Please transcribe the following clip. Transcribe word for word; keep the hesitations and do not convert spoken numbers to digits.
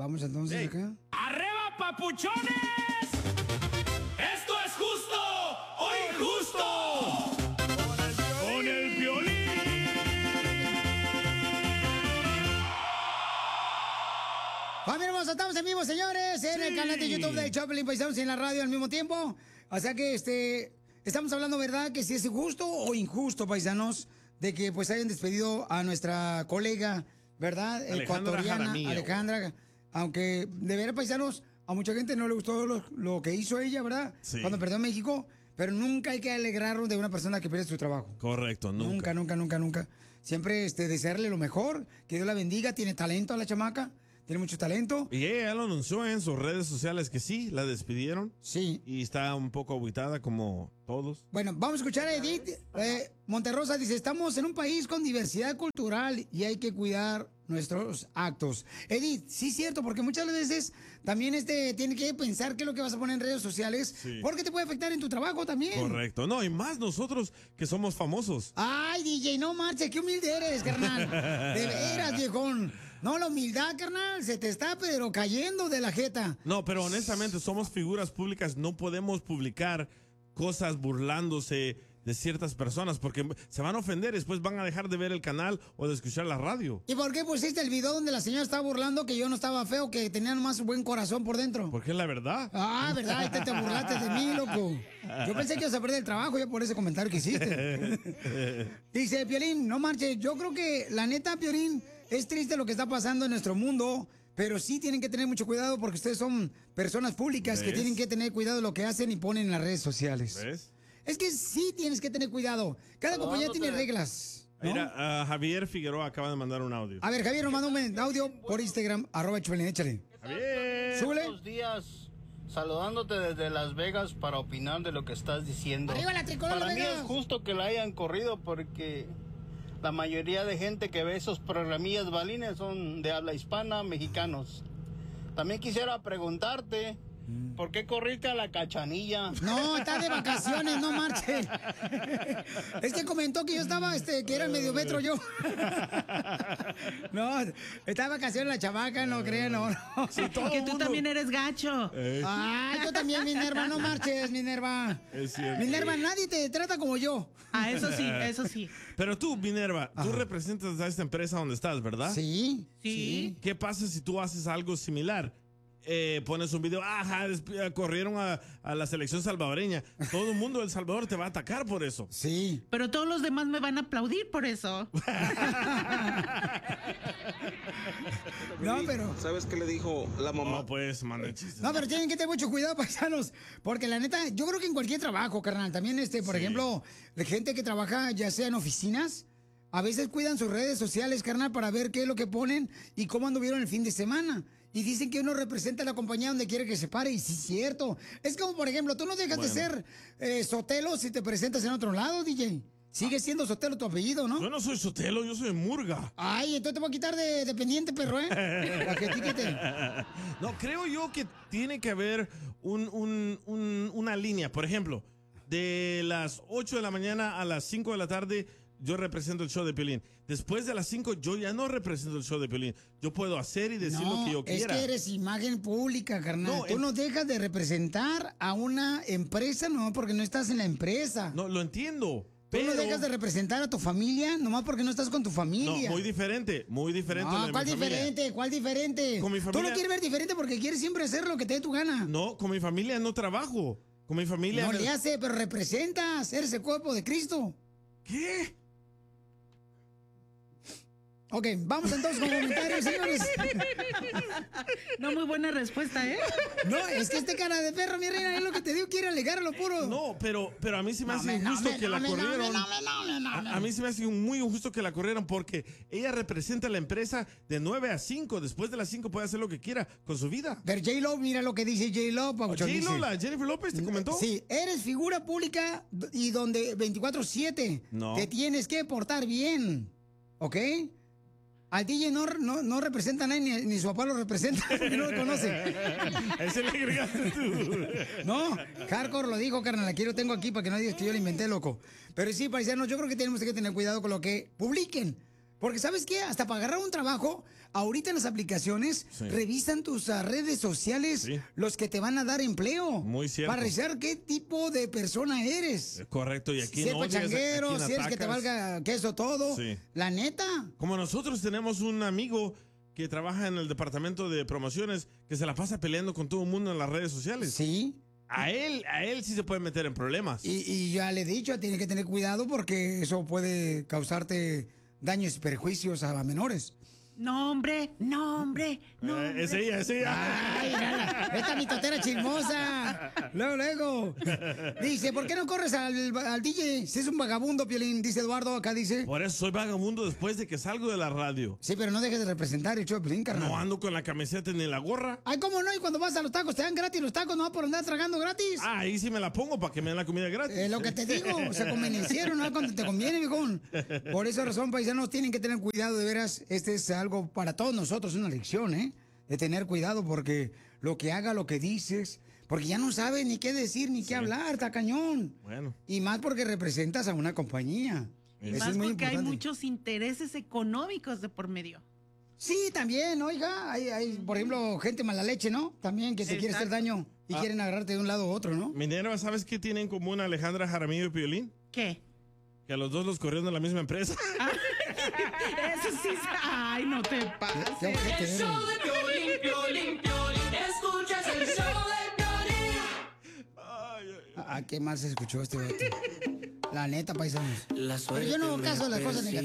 Vamos entonces Hey. acá. ¡Arriba, papuchones! ¡Esto es justo o injusto! ¡Con el violín! Familia hermosa, estamos en vivo, señores, en el Sí. canal de YouTube de Choplin Paisanos y en la radio al mismo tiempo. O sea que, este, estamos hablando, ¿verdad? Que si es justo o injusto, paisanos, de que pues hayan despedido a nuestra colega, ¿verdad? Alejandra Ecuatoriana, Jaramillo. Alejandra. Aunque, de ver, paisanos, a mucha gente no le gustó lo, lo que hizo ella, ¿verdad? Sí. Cuando perdió a México. Pero nunca hay que alegrarnos de una persona que pierde su trabajo. Correcto, nunca. Nunca, nunca, nunca, nunca. Siempre este, desearle lo mejor, que Dios la bendiga, tiene talento a la chamaca, tiene mucho talento. Y ella ya lo anunció en sus redes sociales que sí, la despidieron. Sí. Y está un poco agüitada como todos. Bueno, vamos a escuchar a Edith. Eh, Monterrosa dice, estamos en un país con diversidad cultural y hay que cuidar nuestros actos. Edith, sí es cierto, porque muchas veces también este tiene que pensar qué es lo que vas a poner en redes sociales, Sí. porque te puede afectar en tu trabajo también. Correcto. No, y más nosotros que somos famosos. Ay, D J, no marches, qué humilde eres, carnal. De veras, viejón. No, la humildad, carnal, se te está pero cayendo de la jeta. No, pero honestamente somos figuras públicas, no podemos publicar cosas burlándose de ciertas personas porque se van a ofender y después van a dejar de ver el canal o de escuchar la radio. ¿Y por qué pusiste el video donde la señora estaba burlando que yo no estaba feo, que tenían más buen corazón por dentro? Porque es la verdad. Ah, ¿verdad? Ahí te, te burlaste de mí, loco. Yo pensé que ibas a perder el trabajo ya por ese comentario que hiciste. Dice, Piolín, no marches. Yo creo que, la neta, Piolín, es triste lo que está pasando en nuestro mundo, pero sí tienen que tener mucho cuidado porque ustedes son personas públicas que ¿Ves? tienen que tener cuidado de lo que hacen y ponen en las redes sociales. ¿Ves? Es que sí tienes que tener cuidado. Cada compañía tiene reglas, ¿no? Mira, uh, Javier Figueroa acaba de mandar un audio. A ver, Javier nos mandó un audio por Instagram, arroba Choplin, échale. Javier. Súbele. Buenos días, saludándote desde Las Vegas para opinar de lo que estás diciendo. ¡Arriba la tricolor, Para mí Vegas! es justo que la hayan corrido porque la mayoría de gente que ve esos programillas balines son de habla hispana, mexicanos. También quisiera preguntarte, ¿por qué corriste a la Cachanilla? No, está de vacaciones, no marchen. Es que comentó que yo estaba, este, que era medio metro yo. No, está de vacaciones la chavaca, no creen, no, no. Que tú también eres gacho. Ay, yo también, Minerva, no marches, Minerva. Es cierto. Minerva, nadie te trata como yo. Ah, eso sí, eso sí. Pero tú, Minerva, tú representas a esta empresa donde estás, ¿verdad? Sí. Sí. ¿Qué pasa si tú haces algo similar? Eh, pones un video, ajá, desp- corrieron a, a la selección salvadoreña. Todo el mundo de El Salvador te va a atacar por eso. Sí. Pero todos los demás me van a aplaudir por eso. No, pero. ¿Sabes qué le dijo la mamá? No, pues, manda chistes. No, pero tienen que tener mucho cuidado, paisanos, porque la neta, yo creo que en cualquier trabajo, carnal, también, este, por Sí. ejemplo, de gente que trabaja ya sea en oficinas, a veces cuidan sus redes sociales, carnal, para ver qué es lo que ponen y cómo anduvieron el fin de semana. Y dicen que uno representa a la compañía donde quiere que se pare, y sí es cierto. Es como, por ejemplo, tú no dejas Bueno. de ser eh, Sotelo si te presentas en otro lado, D J. Sigue siendo Sotelo tu apellido, ¿no? Yo no soy Sotelo, yo soy Murga. Ay, entonces te voy a quitar de dependiente, perro, ¿eh? Para que etiquete. No, creo yo que tiene que haber un, un- un- una línea. Por ejemplo, de las ocho de la mañana a las cinco de la tarde, yo represento el show de Piolín. Después de las cinco, yo ya no represento el show de Piolín. Yo puedo hacer y decir lo que yo es quiera. que eres imagen pública, carnal. No, Tú en- no dejas de representar a una empresa, no, porque no estás en la empresa. No, lo entiendo. Tú Pero... no dejas de representar a tu familia, nomás porque no estás con tu No, familia. muy diferente, muy diferente. lo No, de ¿cuál mi familia. diferente? ¿Cuál diferente? Con mi Tú familia- lo quieres ver diferente porque quieres siempre hacer lo que te dé tu gana. No, con mi familia no trabajo. Con mi familia... No le hace, pero representas. Eres el cuerpo de Cristo. ¿Qué? Ok, vamos entonces con comentarios, señores. No, muy buena respuesta, ¿eh? No, es que este cara de perro, mi reina, es lo que te digo, quiere alegar a lo puro. No, pero, pero a mí sí me No, hace me- no, injusto me- que no, la me- no, me- corrieron. no, me- no, me- no, me- A, a mí sí me hace muy injusto que la corrieron porque ella representa la empresa de nueve a cinco. Después de las cinco puede hacer lo que quiera con su vida. Pero J-Lo, mira lo que dice J-Lo, papuchón, J-Lo, dice- la Jennifer López, ¿te comentó? Sí, eres figura pública y donde veinticuatro siete No. te tienes que portar bien, ¿ok? Al D J no, no, no representa a nadie, ni, ni su papá lo representa porque no lo conoce. Ese le agregaste tú. No, Hardcore lo dijo, carnal, aquí lo tengo aquí para que no digas que yo lo inventé, loco. Pero sí, paisanos, yo creo que tenemos que tener cuidado con lo que publiquen. Porque ¿sabes qué? Hasta para agarrar un trabajo, ahorita en las aplicaciones, Sí. revisan tus uh, redes sociales, Sí. los que te van a dar empleo. Muy cierto. Para revisar qué tipo de persona eres. Correcto, y aquí Si no eres pachanguero, si eres que te valga queso todo. Sí. La neta. Como nosotros tenemos un amigo que trabaja en el departamento de promociones que se la pasa peleando con todo el mundo en las redes sociales. Sí. A él, a él sí se puede meter en problemas. Y, y ya le he dicho, tiene que tener cuidado porque eso puede causarte daños y perjuicios a menores. No, hombre, no, hombre, no. Eh, hombre. es ella, es ella. Ay, nada, esta mitotera chismosa. Luego, luego. Dice, ¿por qué no corres al, al D J? Si es un vagabundo, Piolín, dice Eduardo, acá dice. Por eso soy vagabundo después de que salgo de la radio. Sí, pero no dejes de representar el show de Piolín, carnal. No ando con la camiseta ni la gorra. Ay, ¿cómo no? Y cuando vas a los tacos, ¿te dan gratis los tacos? ¿No? ¿Por andar tragando gratis? Ah, ahí sí me la pongo para que me den la comida gratis. Es lo que te digo, se convenencieron, ¿no? Cuando te conviene, viejón. Por esa razón, paisanos, tienen que tener cuidado, de veras. Este es algo para todos nosotros, una lección, ¿eh? De tener cuidado porque lo que haga, lo que dices, porque ya no sabes ni qué decir, ni qué hablar, está cañón. Bueno. Y más porque representas a una compañía. Y Eso más es muy porque hay importante. muchos intereses económicos de por medio. Sí, también, oiga, hay, hay, por ejemplo, gente mala leche, ¿no? También que te quiere hacer Exacto. daño y Ah. quieren agarrarte de un lado u otro, ¿no? Minerva, ¿sabes qué tienen en común Alejandra Jaramillo y Piolín? ¿Qué? Que a los dos los corrieron de la misma empresa. Eso sí. Ay, no te pases. Qué ojete eres. show de Piolín, Piolín, Piolín. Escuchas el show de Piolín. ¿A qué más se escuchó este vato? La neta, paisanos. La Pero yo no hago caso de las cosas negativas.